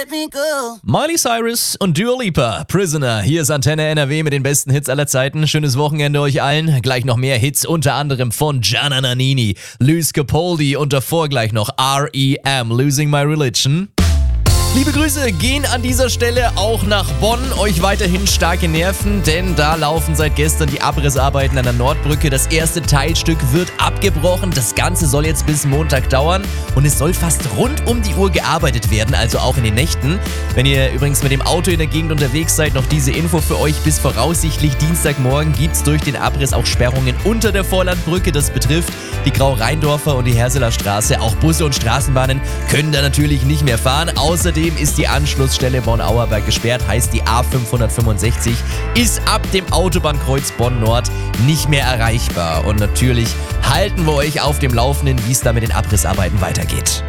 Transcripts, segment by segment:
let me go. Miley Cyrus und Dua Lipa, Prisoner. Hier ist Antenne NRW mit den besten Hits aller Zeiten. Schönes Wochenende euch allen. Gleich noch mehr Hits, unter anderem von Gianna Nannini, Luis Capaldi und davor gleich noch R.E.M. Losing My Religion. Liebe Grüße gehen an dieser Stelle auch nach Bonn. Euch weiterhin starke Nerven, denn da laufen seit gestern die Abrissarbeiten an der Nordbrücke. Das erste Teilstück wird abgebrochen. Das Ganze soll jetzt bis Montag dauern und es soll fast rund um die Uhr gearbeitet werden, also auch in den Nächten. Wenn ihr übrigens mit dem Auto in der Gegend unterwegs seid, noch diese Info für euch. Bis voraussichtlich Dienstagmorgen gibt es durch den Abriss auch Sperrungen unter der Vorlandbrücke. Das betrifft die Grau-Rheindorfer und die Herseler Straße. Auch Busse und Straßenbahnen können da natürlich nicht mehr fahren. Außerdem ist die Anschlussstelle Bonn-Auerberg gesperrt, heißt die A565 ist ab dem Autobahnkreuz Bonn-Nord nicht mehr erreichbar. Und natürlich halten wir euch auf dem Laufenden, wie es da mit den Abrissarbeiten weitergeht.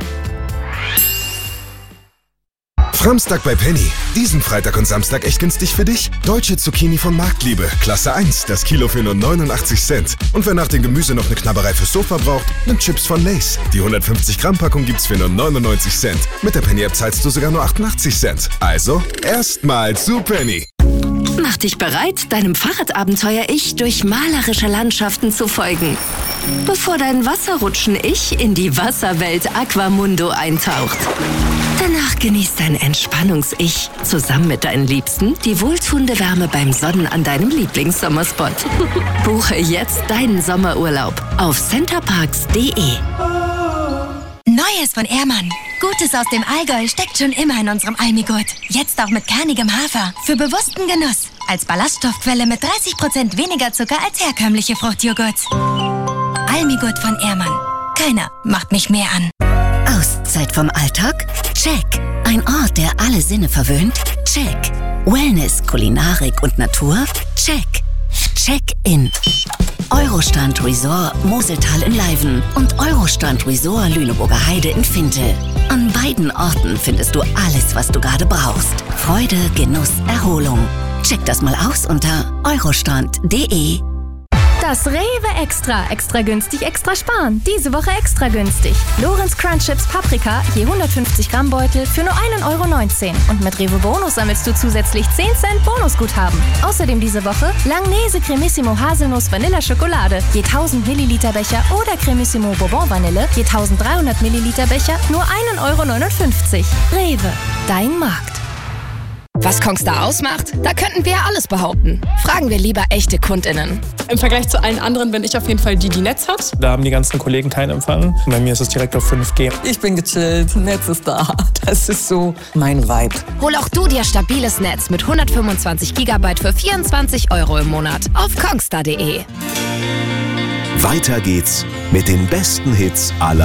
Framstag bei Penny. Diesen Freitag und Samstag echt günstig für dich? Deutsche Zucchini von Marktliebe, Klasse 1, das Kilo für nur 89 Cent. Und wer nach dem Gemüse noch eine Knabberei fürs Sofa braucht, nimmt Chips von Lay's. Die 150 Gramm Packung gibt's für nur 99 Cent. Mit der Penny-App zahlst du sogar nur 88 Cent. Also, erstmal zu Penny. Mach dich bereit, deinem Fahrradabenteuer-Ich durch malerische Landschaften zu folgen. Bevor dein Wasserrutschen-Ich in die Wasserwelt Aquamundo eintaucht. Danach genießt dein Entspannungs-Ich zusammen mit deinen Liebsten die wohltuende Wärme beim Sonnen an deinem Lieblingssommerspot. Buche jetzt deinen Sommerurlaub auf centerparks.de. Neues von Ehrmann. Gutes aus dem Allgäu steckt schon immer in unserem Almigurt. Jetzt auch mit kernigem Hafer. Für bewussten Genuss. Als Ballaststoffquelle mit 30% weniger Zucker als herkömmliche Fruchtjoghurts. Almigurt von Ehrmann. Keiner macht mich mehr an. Auszeit vom Alltag? Check. Ein Ort, der alle Sinne verwöhnt? Check. Wellness, Kulinarik und Natur? Check. Check-in. Eurostrand Resort Moseltal in Leiven und Eurostrand Resort Lüneburger Heide in Fintel. An beiden Orten findest du alles, was du gerade brauchst. Freude, Genuss, Erholung. Check das mal aus unter eurostrand.de. Das Rewe Extra. Extra günstig, extra sparen. Diese Woche extra günstig. Lorenz Crunch Chips Paprika, je 150 Gramm Beutel für nur 1,19 €. Und mit Rewe Bonus sammelst du zusätzlich 10 Cent Bonusguthaben. Außerdem diese Woche Langnese Cremissimo Haselnuss Vanilla Schokolade, je 1000 Milliliter Becher oder Cremissimo Bourbon Vanille, je 1300 Milliliter Becher, nur 1,59 €. Rewe, dein Markt. Was Kongstar ausmacht? Da könnten wir ja alles behaupten. Fragen wir lieber echte KundInnen. Im Vergleich zu allen anderen bin ich auf jeden Fall die Netz hat. Da haben die ganzen Kollegen keinen Empfang. Bei mir ist es direkt auf 5G. Ich bin gechillt, Netz ist da. Das ist so mein Vibe. Hol auch du dir stabiles Netz mit 125 GB für 24 € im Monat auf kongstar.de. Weiter geht's mit den besten Hits aller